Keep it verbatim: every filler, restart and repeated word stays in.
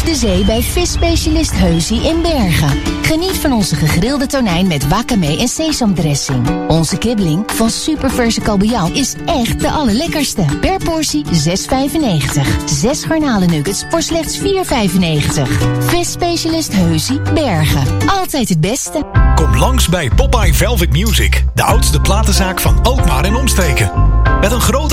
de zee bij visspecialist Heusie in Bergen. Geniet van onze gegrilde tonijn met wakame en sesamdressing. Onze kibbeling van superverse kabeljauw is echt de allerlekkerste. Per portie zes vijfennegentig. Zes garnalennuggets voor slechts vier vijfennegentig. Visspecialist Heusie Bergen. Altijd het beste. Kom langs bij Popeye Velvet Music, de oudste platenzaak van Alkmaar en omstreken. Met een grote